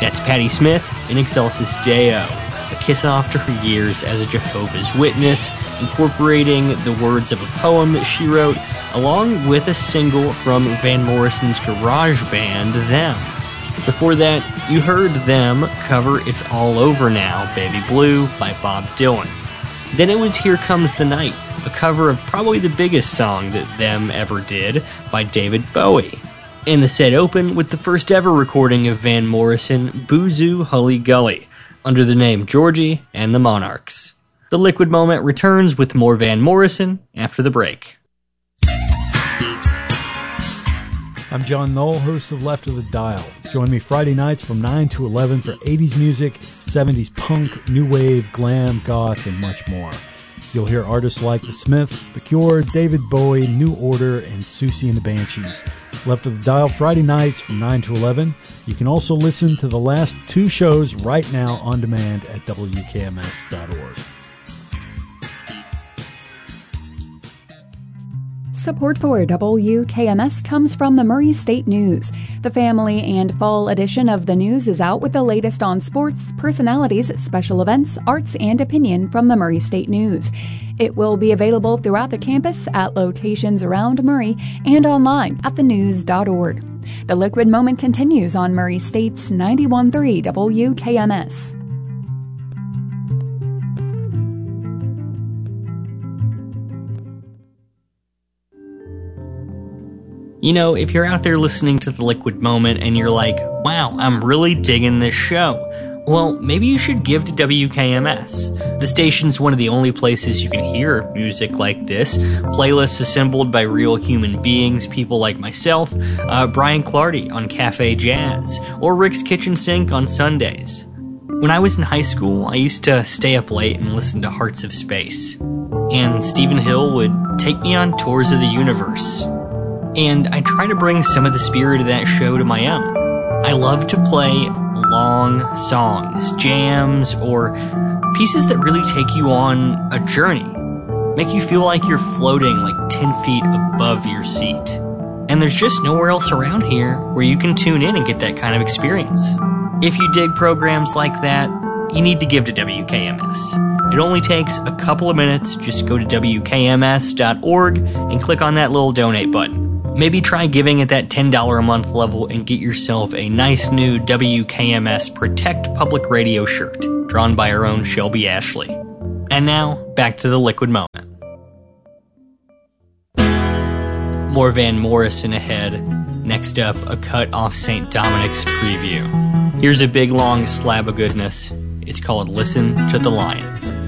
That's Patti Smith in Excelsis Deo, a kiss-off to her years as a Jehovah's Witness, incorporating the words of a poem that she wrote, along with a single from Van Morrison's garage band, Them. Before that, you heard Them cover It's All Over Now, Baby Blue by Bob Dylan. Then it was Here Comes the Night, a cover of probably the biggest song that Them ever did by David Bowie. And the set opened with the first ever recording of Van Morrison, Boozoo Hully Gully, under the name Georgie and the Monarchs. The Liquid Moment returns with more Van Morrison after the break. I'm John Knoll, host of Left of the Dial. Join me Friday nights from 9 to 11 for 80s music, 70s punk, new wave, glam, goth, and much more. You'll hear artists like The Smiths, The Cure, David Bowie, New Order, and Susie and the Banshees. Left of the Dial Friday nights from 9 to 11. You can also listen to the last two shows right now on demand at WKMS.org. Support for WKMS comes from the Murray State News. The family and fall edition of the news is out with the latest on sports, personalities, special events, arts, and opinion from the Murray State News. It will be available throughout the campus at locations around Murray and online at thenews.org. The Liquid Moment continues on Murray State's 91.3 WKMS. You know, if you're out there listening to The Liquid Moment and you're like, wow, I'm really digging this show, well, maybe you should give to WKMS. The station's one of the only places you can hear music like this. Playlists assembled by real human beings, people like myself, Brian Clardy on Cafe Jazz, or Rick's Kitchen Sink on Sundays. When I was in high school, I used to stay up late and listen to Hearts of Space. And Stephen Hill would take me on tours of the universe. And I try to bring some of the spirit of that show to my own. I love to play long songs, jams, or pieces that really take you on a journey, make you feel like you're floating like 10 feet above your seat. And there's just nowhere else around here where you can tune in and get that kind of experience. If you dig programs like that, you need to give to WKMS. It only takes a couple of minutes. Just go to WKMS.org and click on that little donate button. Maybe try giving at that $10 a month level and get yourself a nice new WKMS Protect Public Radio shirt, drawn by our own Shelby Ashley. And now, back to the Liquid Moment. More Van Morrison ahead. Next up, a cut off St. Dominic's preview. Here's a big long slab of goodness. It's called Listen to the Lion.